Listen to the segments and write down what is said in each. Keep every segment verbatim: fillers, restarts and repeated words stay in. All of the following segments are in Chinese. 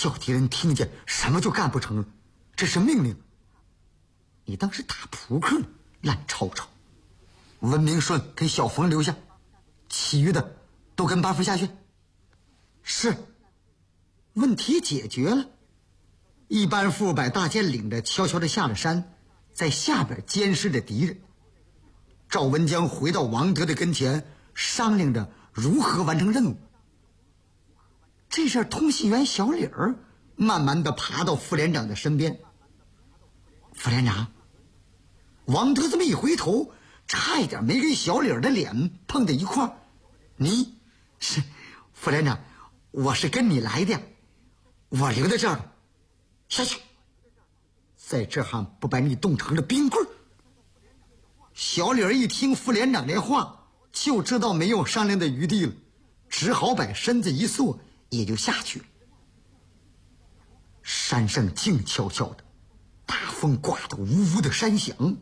叫敌人听见什么就干不成了，这是命令。你当是打扑克呢，烂吵吵。文明顺跟小冯留下，其余的都跟八夫下去。是，问题解决了。一班副把大剑领着悄悄地下了山，在下边监视着敌人。赵文江回到王德的跟前，商量着如何完成任务。这时通信员小李儿慢慢地爬到副连长的身边。副连长，王德这么一回头，差一点没跟小李儿的脸碰在一块儿。你是副连长，我是跟你来的，我留在这儿了，下去，在这行不把你冻成了冰棍儿。小李儿一听副连长这话，就知道没有商量的余地了，只好把身子一缩，也就下去了。山上静悄悄的，大风刮得呜呜的山响。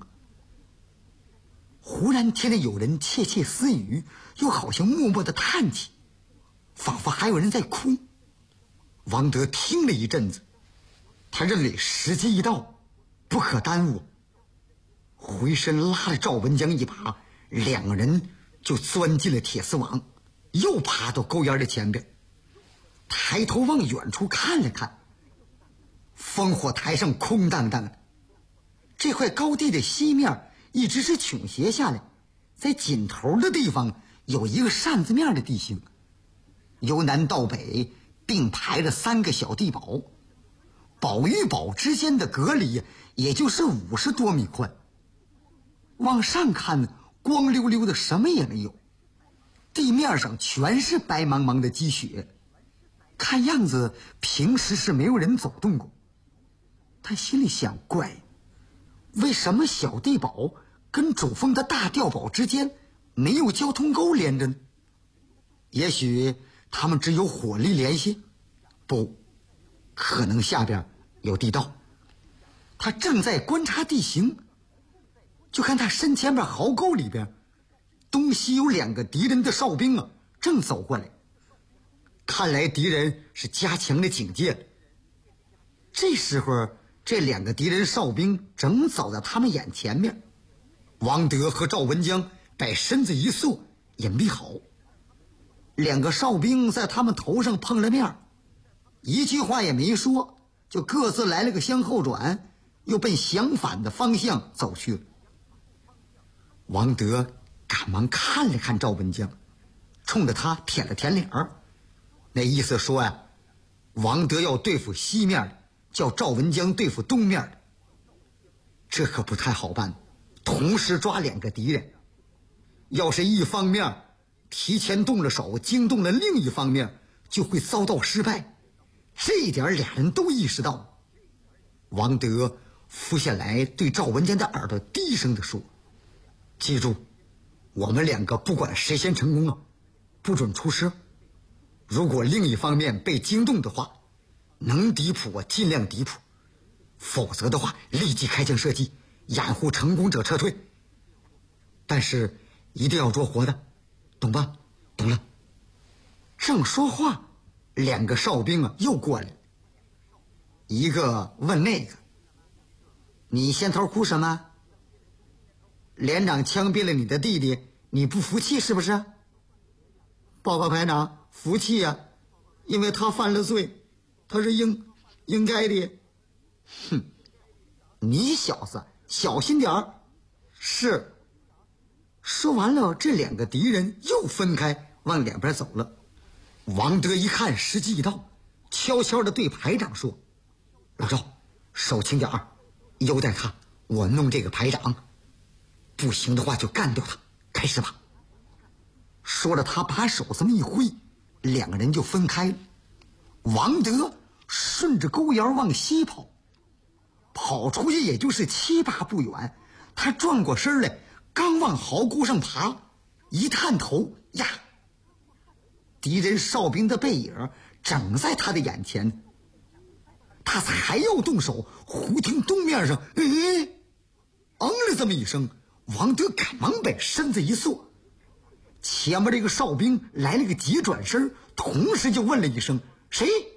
忽然听见有人窃窃私语，又好像默默的叹气，仿佛还有人在哭。王德听了一阵子，他认为时机一到，不可耽误，回身拉了赵文江一把，两个人就钻进了铁丝网，又爬到沟沿的前边，抬头往远处看了看。烽火台上空荡荡的，这块高地的西面一直是倾斜下来，在尽头的地方有一个扇子面的地形，由南到北并排着三个小地堡，堡与堡之间的隔离也就是五十多米宽。往上看，光溜溜的，什么也没有，地面上全是白茫茫的积雪，看样子平时是没有人走动过。他心里想，怪，为什么小地堡跟主峰的大碉堡之间没有交通沟连着呢？也许他们只有火力联系，不可能下边有地道。他正在观察地形，就看他身前边壕沟里边东西有两个敌人的哨兵啊，正走过来。看来敌人是加强了警戒了。这时候这两个敌人哨兵正走在他们眼前面，王德和赵文江把身子一缩，隐蔽好。两个哨兵在他们头上碰了面，一句话也没说，就各自来了个向后转，又奔相反的方向走去了。王德赶忙看了看赵文江，冲着他舔了舔脸儿，那意思说啊，王德要对付西面的，叫赵文江对付东面的。这可不太好办，同时抓两个敌人，要是一方面提前动了手，惊动了另一方面，就会遭到失败。这一点俩人都意识到。王德俯下来对赵文江的耳朵低声地说，记住，我们两个不管谁先成功啊，不准出声。如果另一方面被惊动的话，能抵谱啊尽量抵谱，否则的话立即开枪射击，掩护成功者撤退。但是一定要捉活的，懂吧？懂了。正说话，两个哨兵啊又过来了，一个问那个，你先头哭什么？连长枪毙了你的弟弟，你不服气是不是？报告排长，服气呀、啊，因为他犯了罪，他是应应该的。哼，你小子小心点儿。是。说完了，这两个敌人又分开往两边走了。王德一看时机一到，悄悄地对排长说，老赵，手轻点儿，优待他，我弄这个排长，不行的话就干掉他，开始吧。说着他把手这么一挥，两个人就分开了。王德顺着沟沿往西跑，跑出去也就是七八步远，他转过身来，刚往壕沟上爬，一探头呀，敌人哨兵的背影整在他的眼前。他才要动手，忽听东面上哎嗯了这么一声，王德赶忙把身子一缩，前面这个哨兵来了个急转身，同时就问了一声，谁？